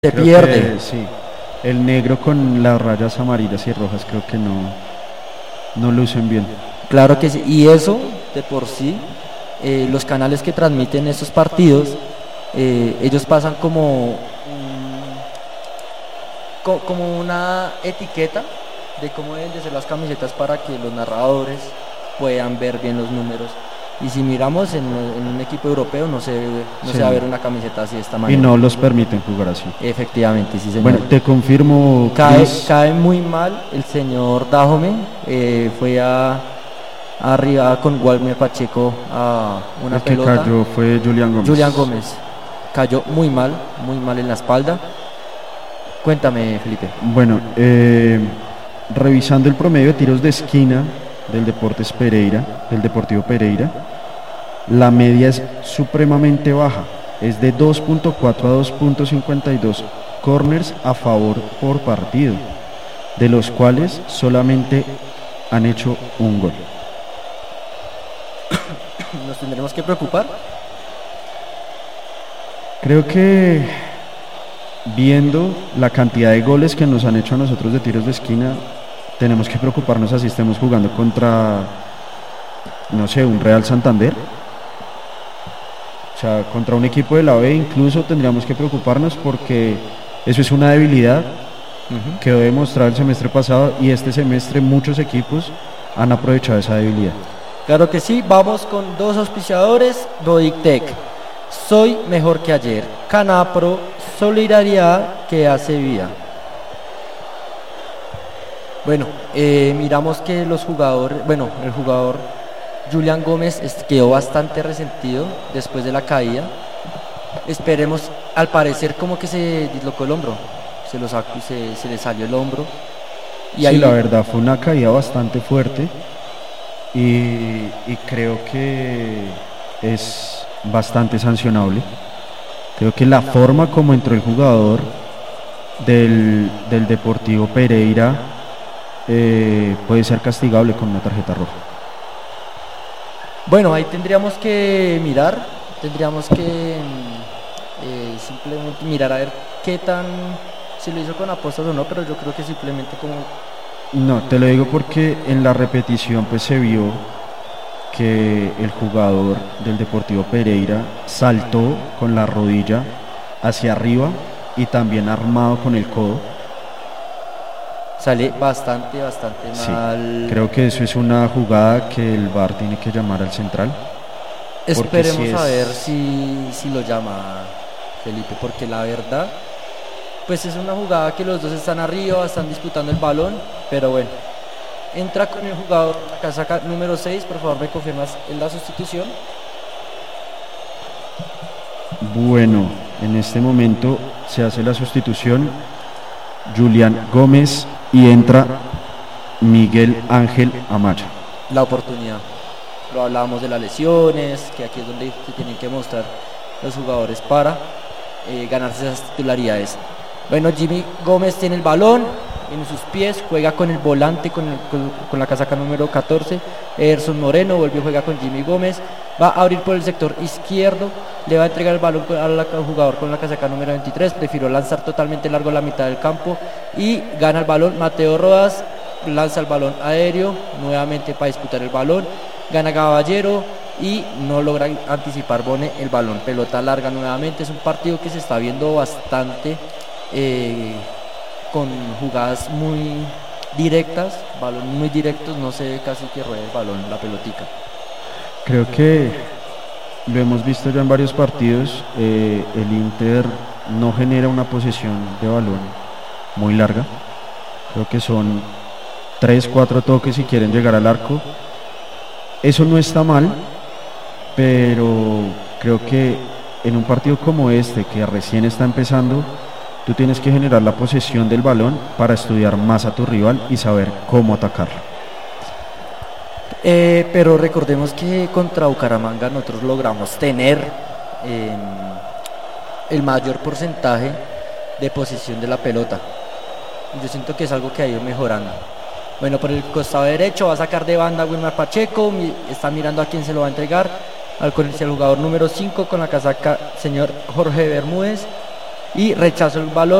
Se Creo pierde. que sí. El negro con las rayas amarillas y rojas creo que no lucen bien. Claro que sí. Y eso, de por sí, los canales que transmiten estos partidos, ellos pasan como una etiqueta de cómo deben de ser las camisetas para que los narradores puedan ver bien los números. Y si miramos en un equipo europeo, no se Sí, va a no. ver una camiseta así de esta Y manera. no los permiten jugar así. Efectivamente, sí, señor. Bueno, te confirmo, Chris. Cae muy mal el señor Dajome. Fue arriba con Walmer Pacheco a una El que pelota. cayó fue Julián Gómez. Julián Gómez cayó muy mal en la espalda. Cuéntame, Felipe. Bueno, revisando el promedio de tiros de esquina del Deportivo Pereira, la media es supremamente baja. Es de 2.4 a 2.52 corners a favor por partido, de los cuales solamente han hecho un gol. ¿Nos tendremos que preocupar? Creo que viendo la cantidad de goles que nos han hecho a nosotros de tiros de esquina, tenemos que preocuparnos así estemos jugando contra, no sé, un Real Santander. O sea, contra un equipo de la B incluso tendríamos que preocuparnos porque eso es una debilidad. Quedó demostrado el semestre pasado y este semestre muchos equipos han aprovechado esa debilidad. Claro que sí, vamos con dos auspiciadores, Bodictec, soy mejor que ayer, Canapro, solidaridad que hace vida. Bueno, miramos que el jugador Julián Gómez quedó bastante resentido después de la caída. Esperemos, al parecer como que se dislocó el hombro, se le salió el hombro. Y Sí, ahí, la verdad fue una caída bastante fuerte y creo que es bastante sancionable. Creo que la forma como entró el jugador del Deportivo Pereira puede ser castigable con una tarjeta roja. bueno, ahí tendríamos que mirar, simplemente mirar a ver qué tan, si lo hizo con apostas o no, pero yo creo que simplemente como... No, te lo digo porque en la repetición pues se vio que el jugador del Deportivo Pereira saltó con la rodilla hacia arriba y también armado con el codo. Sale bastante Sí, mal. creo que eso es una jugada que el VAR tiene que llamar al central. Esperemos si es- a ver si lo llama Felipe, porque la verdad, pues es una jugada que los dos están arriba, están disputando el balón, pero bueno. Entra con el jugador, la casaca número 6, por favor me confirmas en la sustitución. Bueno, en este momento se hace la sustitución, Julián Gómez, y entra Miguel Ángel Amaya. La oportunidad. Lo hablábamos de las lesiones, que aquí es donde se tienen que mostrar los jugadores para ganarse esas titularidades. Bueno, Jimmy Gómez tiene el balón en sus pies, juega con el volante, con la casaca número 14, Ederson Moreno, juega con Jimmy Gómez, va a abrir por el sector izquierdo, le va a entregar el balón al jugador con la casaca número 23, prefirió lanzar totalmente largo a la mitad del campo y gana el balón Mateo Rodas, lanza el balón aéreo, nuevamente para disputar el balón, gana Caballero y no logra anticipar Bone el balón, pelota larga nuevamente. Es un partido que se está viendo bastante con jugadas muy directas, balones muy directos, no se ve casi que ruede el balón, la pelotica. Creo que lo hemos visto ya en varios partidos, el Inter no genera una posesión de balón muy larga. Creo que son 3-4 toques si quieren llegar al arco. Eso no está mal, pero creo que en un partido como este, que recién está empezando, tú tienes que generar la posesión del balón para estudiar más a tu rival y saber cómo atacarlo. Pero recordemos que contra Bucaramanga nosotros logramos tener el mayor porcentaje de posesión de la pelota. Yo siento que es algo que ha ido mejorando. Bueno, por el costado derecho va a sacar de banda Wilmar Pacheco, está mirando a quién se lo va a entregar, al jugador número 5 con la casaca, señor Jorge Bermúdez. y rechazó el balón.